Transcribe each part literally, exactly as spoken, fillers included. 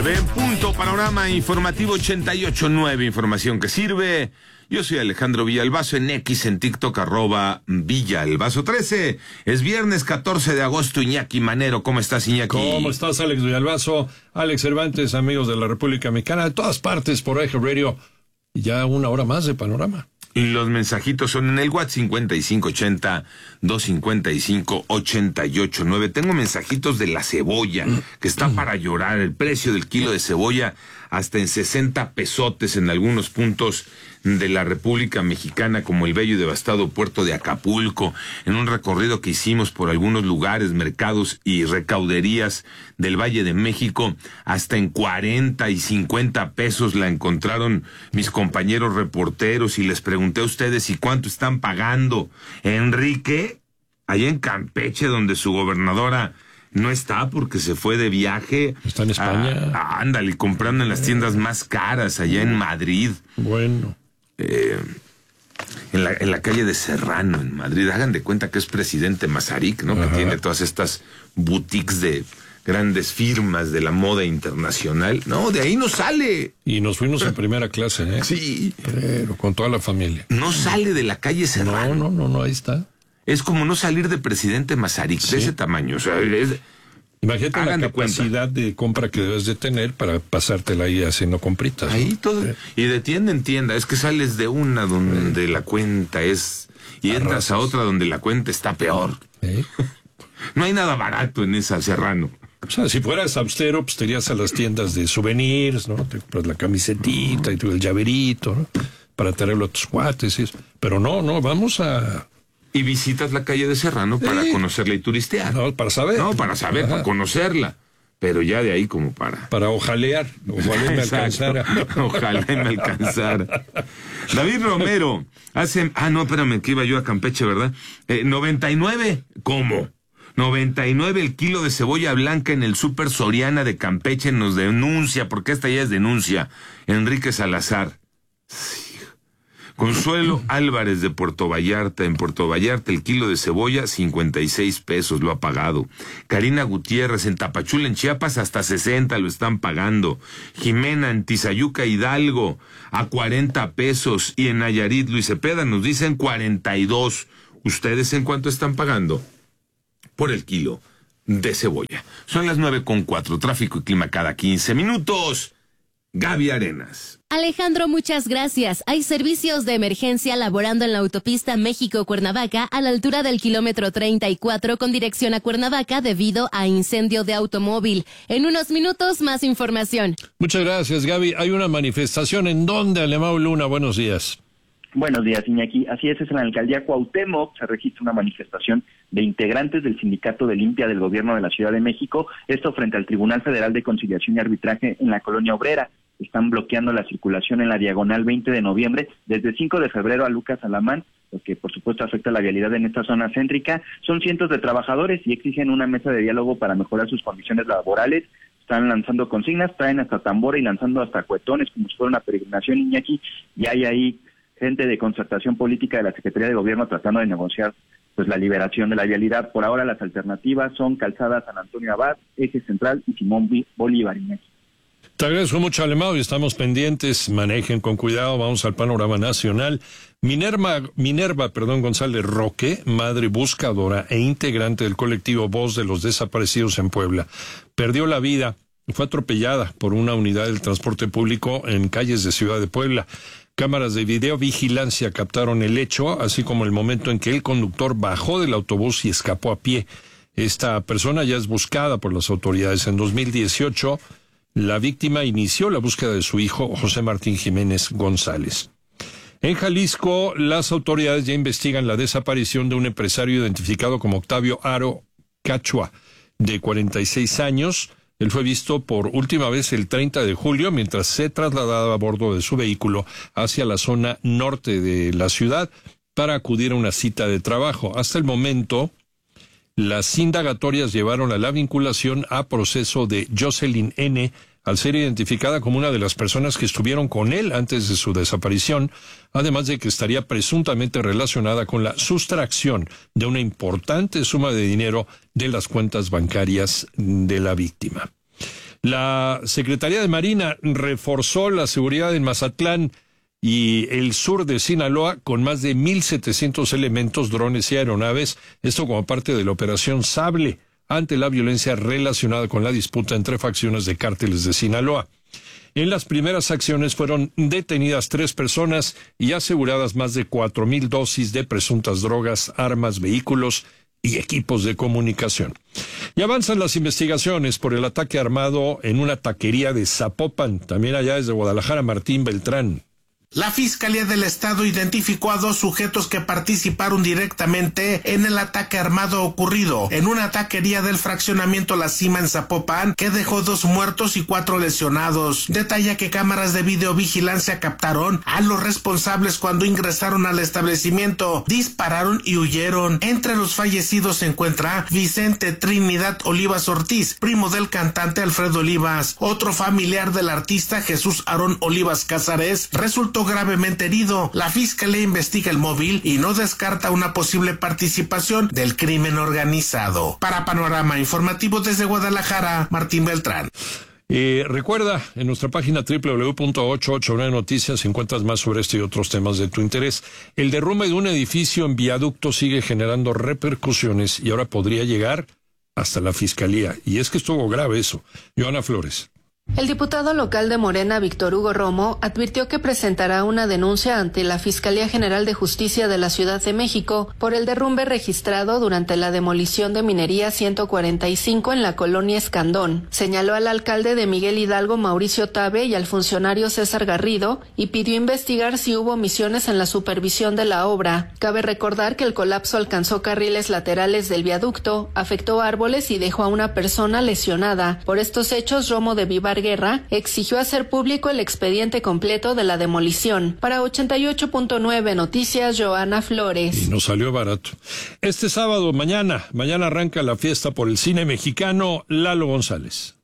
nueve en punto, panorama informativo ochenta y ocho nueve, información que sirve. Yo soy Alejandro Villalbazo, en X, en TikTok, arroba Villalbazo trece. Es viernes catorce de agosto, Iñaki Manero. ¿Cómo estás, Iñaki? ¿Cómo estás, Alex Villalbazo? Alex Cervantes, amigos de la República Mexicana, de todas partes por Eje Radio. Ya una hora más de panorama. Y los mensajitos son en el WhatsApp cincuenta y cinco ochenta, doscientos cincuenta y cinco, ochenta y ocho nueve. Tengo mensajitos de la cebolla, que está para llorar. El precio del kilo de cebolla hasta en sesenta pesotes en algunos puntos de la República Mexicana, como el bello y devastado puerto de Acapulco. En un recorrido que hicimos por algunos lugares, mercados y recauderías del Valle de México, hasta en cuarenta y cincuenta pesos la encontraron mis compañeros reporteros, y les pregunté a ustedes, ¿y cuánto están pagando? Enrique, allá en Campeche, donde su gobernadora no está porque se fue de viaje. Está en España. Ah, ándale, comprando en las tiendas más caras, allá en Madrid. Bueno. Eh, en, la, en la calle de Serrano, en Madrid. Hagan de cuenta que es presidente Mazarik, ¿no? Ajá. Que tiene todas estas boutiques de grandes firmas de la moda internacional. No, de ahí no sale. Y nos fuimos en primera clase, ¿eh? Sí. Pero con toda la familia. No sale de la calle Serrano. No, no, no, no, ahí está. Es como no salir de presidente Mazarik, sí, de ese tamaño. O sea, es... Imagínate Hagan la capacidad de, de compra que debes de tener para pasártela ahí haciendo compritas. Ahí ¿no? todo. Sí. Y de tienda en tienda. Es que sales de una donde sí. la cuenta es... Y entras Arrasas. a otra donde la cuenta está peor. ¿Sí? No hay nada barato en esa Serrano. O sea, si fueras austero, pues te irías a las tiendas de souvenirs, ¿no? Te compras la camisetita uh-huh. y el llaverito, ¿no? Para traerlo a tus cuates y eso. Pero no, no, vamos a... Y visitas la calle de Serrano sí. para conocerla y turistear. No, para saber. No, para saber, Ajá. para conocerla. Pero ya de ahí como para... Para ojalear. Ojalá me alcanzara. Ojalá me alcanzara. David Romero, hace... Ah, no, espérame, que iba yo a Campeche, ¿verdad? Eh, noventa y nueve, ¿cómo? noventa y nueve el kilo de cebolla blanca en el Súper Soriana de Campeche. Nos denuncia, porque esta ya es denuncia, Enrique Salazar. Sí. Consuelo Álvarez de Puerto Vallarta. En Puerto Vallarta el kilo de cebolla cincuenta y seis pesos lo ha pagado. Karina Gutiérrez en Tapachula, en Chiapas, hasta sesenta lo están pagando. Jimena en Tizayuca, Hidalgo, a cuarenta pesos. Y en Nayarit, Luis Cepeda nos dicen cuarenta y dos. ¿Ustedes en cuánto están pagando por el kilo de cebolla? Son las nueve con cuatro. Tráfico y clima cada quince minutos. Gaby Arenas. Alejandro, muchas gracias. Hay servicios de emergencia laborando en la autopista México-Cuernavaca a la altura del kilómetro treinta y cuatro con dirección a Cuernavaca debido a incendio de automóvil. En unos minutos, más información. Muchas gracias, Gaby. Hay una manifestación en donde, Alemão Luna, buenos días. Buenos días, Iñaki. Así es, es en la alcaldía Cuauhtémoc. Se registra una manifestación de integrantes del Sindicato de Limpia del Gobierno de la Ciudad de México, esto frente al Tribunal Federal de Conciliación y Arbitraje en la Colonia Obrera. Están bloqueando la circulación en la diagonal veinte de noviembre desde cinco de febrero a Lucas Alamán, lo que por supuesto afecta la vialidad en esta zona céntrica. Son cientos de trabajadores y exigen una mesa de diálogo para mejorar sus condiciones laborales. Están lanzando consignas, traen hasta tambora y lanzando hasta cuetones como si fuera una peregrinación, Iñaki, y hay ahí gente de concertación política de la Secretaría de Gobierno tratando de negociar pues la liberación de la vialidad. Por ahora las alternativas son Calzada San Antonio Abad, Eje Central y Simón Bolívar, Iñaki. Te agradezco mucho, Alemão, y estamos pendientes. Manejen con cuidado. Vamos al panorama nacional. Minerva, Minerva, perdón, González Roque, madre buscadora e integrante del colectivo Voz de los Desaparecidos en Puebla, perdió la vida y fue atropellada por una unidad del transporte público en calles de Ciudad de Puebla. Cámaras de videovigilancia captaron el hecho, así como el momento en que el conductor bajó del autobús y escapó a pie. Esta persona ya es buscada por las autoridades. En dos mil dieciocho, la víctima inició la búsqueda de su hijo, José Martín Jiménez González. En Jalisco, las autoridades ya investigan la desaparición de un empresario identificado como Octavio Aro Cachua, de cuarenta y seis años. Él fue visto por última vez el treinta de julio mientras se trasladaba a bordo de su vehículo hacia la zona norte de la ciudad para acudir a una cita de trabajo. Hasta el momento, las indagatorias llevaron a la vinculación a proceso de Jocelyn N., al ser identificada como una de las personas que estuvieron con él antes de su desaparición, además de que estaría presuntamente relacionada con la sustracción de una importante suma de dinero de las cuentas bancarias de la víctima. La Secretaría de Marina reforzó la seguridad en Mazatlán y el sur de Sinaloa con más de mil setecientos elementos, drones y aeronaves, esto como parte de la Operación Sable, ante la violencia relacionada con la disputa entre facciones de cárteles de Sinaloa. En las primeras acciones fueron detenidas tres personas y aseguradas más de cuatro mil dosis de presuntas drogas, armas, vehículos y equipos de comunicación. Y avanzan las investigaciones por el ataque armado en una taquería de Zapopan, también allá desde Guadalajara, Martín Beltrán. La Fiscalía del Estado identificó a dos sujetos que participaron directamente en el ataque armado ocurrido en una taquería del fraccionamiento La Cima en Zapopan, que dejó dos muertos y cuatro lesionados. Detalla que cámaras de videovigilancia captaron a los responsables cuando ingresaron al establecimiento, dispararon y huyeron. Entre los fallecidos se encuentra Vicente Trinidad Olivas Ortiz, primo del cantante Alfredo Olivas. Otro familiar del artista, Jesús Aarón Olivas Cázares, resultó gravemente herido. La Fiscalía investiga el móvil y no descarta una posible participación del crimen organizado. Para Panorama Informativo desde Guadalajara, Martín Beltrán. Eh, recuerda, en nuestra página doble u doble u doble u punto ochocientos ochenta y nueve Noticias encuentras más sobre este y otros temas de tu interés. El derrumbe de un edificio en Viaducto sigue generando repercusiones y ahora podría llegar hasta la Fiscalía. Y es que estuvo grave eso. Joana Flores. El diputado local de Morena, Víctor Hugo Romo, advirtió que presentará una denuncia ante la Fiscalía General de Justicia de la Ciudad de México por el derrumbe registrado durante la demolición de Minería ciento cuarenta y cinco en la colonia Escandón. Señaló al alcalde de Miguel Hidalgo, Mauricio Tabe, y al funcionario César Garrido y pidió investigar si hubo omisiones en la supervisión de la obra. Cabe recordar que el colapso alcanzó carriles laterales del viaducto, afectó árboles y dejó a una persona lesionada. Por estos hechos, Romo de Vivar Guerra exigió hacer público el expediente completo de la demolición. Para ochenta y ocho punto nueve Noticias, Joana Flores. Y nos salió barato. Este sábado, mañana, mañana arranca la fiesta por el cine mexicano. Lalo González.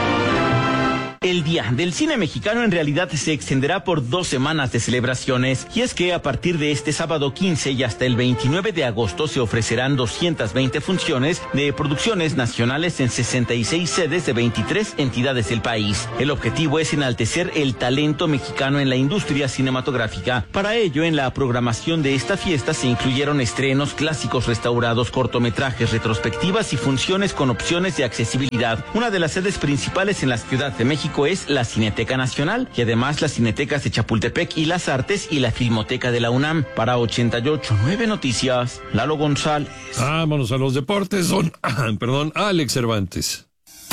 El Día del Cine Mexicano en realidad se extenderá por dos semanas de celebraciones, y es que a partir de este sábado quince y hasta el veintinueve de agosto se ofrecerán doscientas veinte funciones de producciones nacionales en sesenta y seis sedes de veintitrés entidades del país. El objetivo es enaltecer el talento mexicano en la industria cinematográfica. Para ello, en la programación de esta fiesta se incluyeron estrenos, clásicos restaurados, cortometrajes, retrospectivas y funciones con opciones de accesibilidad. Una de las sedes principales en la Ciudad de México es la Cineteca Nacional, y además las Cinetecas de Chapultepec y Las Artes y la Filmoteca de la UNAM. Para ochenta y ocho punto nueve Noticias, Lalo González. Vámonos a los deportes, don, perdón, Alex Cervantes.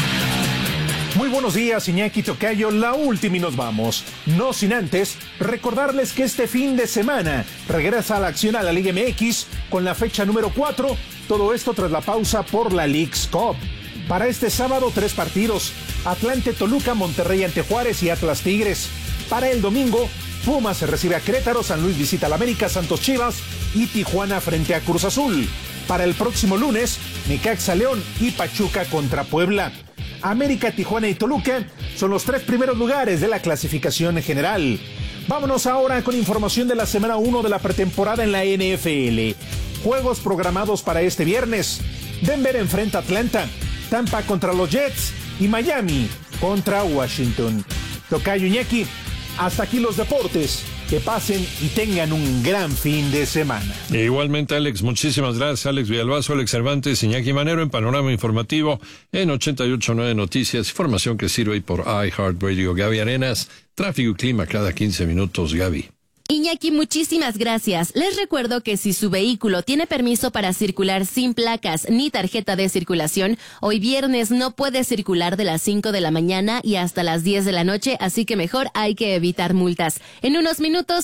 Muy buenos días, Iñaki Tocayo, la última y nos vamos. No sin antes recordarles que este fin de semana regresa a la acción a la Liga M X con la fecha número cuatro, todo esto tras la pausa por la Leagues Cup. Para este sábado, tres partidos: Atlante Toluca, Monterrey ante Juárez y Atlas Tigres. Para el domingo, Pumas se recibe a Querétaro, San Luis visita al América, Santos Chivas y Tijuana frente a Cruz Azul. Para el próximo lunes, Necaxa León y Pachuca contra Puebla. América, Tijuana y Toluca son los tres primeros lugares de la clasificación general. Vámonos ahora con información de la semana uno de la pretemporada en la N F L. Juegos programados para este viernes: Denver enfrenta a Atlanta, Tampa contra los Jets y Miami contra Washington. Tocayo, Iñaki, hasta aquí los deportes. Que pasen y tengan un gran fin de semana. E igualmente, Alex, muchísimas gracias. Alex Villalbazo, Alex Cervantes, Iñaki Manero en Panorama Informativo en ochenta y ocho punto nueve Noticias. Información que sirve por iHeartRadio. Gaby Arenas, tráfico y clima cada quince minutos, Gaby. Iñaki, muchísimas gracias. Les recuerdo que si su vehículo tiene permiso para circular sin placas ni tarjeta de circulación, hoy viernes no puede circular de las cinco de la mañana y hasta las diez de la noche, así que mejor hay que evitar multas. En unos minutos